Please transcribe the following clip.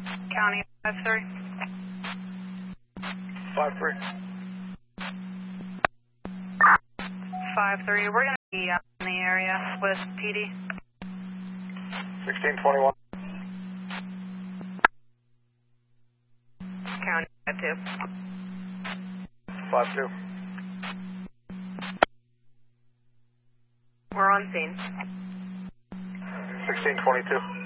County 5-3. 5-3. 5-3. We're going to be in the area with PD. 1621. County 5-2. 5-2. We're on scene. 1622.